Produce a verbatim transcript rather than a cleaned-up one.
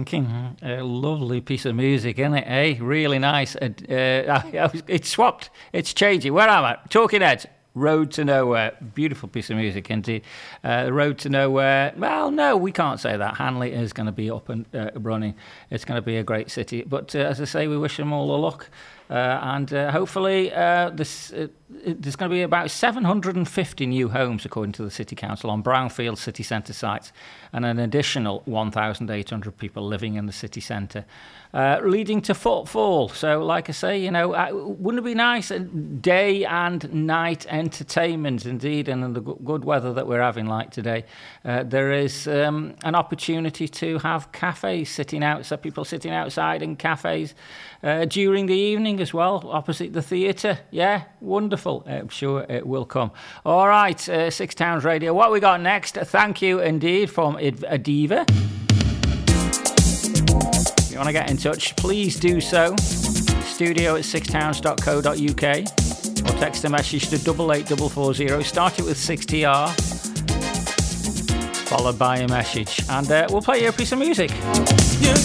clicking. A lovely piece of music, isn't it? Eh? Really nice. Uh, uh, it's swapped. It's changing. Where am I? Talking Heads. Road to Nowhere. Beautiful piece of music indeed. Uh, Road to Nowhere. Well, no, we can't say that. Hanley is going to be up and uh, running. It's going to be a great city. But uh, as I say, we wish them all the luck. Uh, and uh, hopefully uh, this, uh, there's going to be about seven hundred fifty new homes, according to the City Council, on brownfield city centre sites, and an additional one thousand eight hundred people living in the city centre, uh, leading to footfall. So, like I say, you know, uh, wouldn't it be nice? Day and night entertainment, indeed, and in the good weather that we're having like today, uh, there is um, an opportunity to have cafes sitting outside, people sitting outside in cafes uh, during the evening as well, opposite the theatre. Yeah, wonderful. I'm sure it will come. All right, uh, Six Towns Radio. What we got next? Thank you indeed from Adiva. If you want to get in touch, please do so. Studio at six towns dot co dot uk, or text a message to double eight four four zero. Start it with six T R, followed by a message, and uh, we'll play you a piece of music.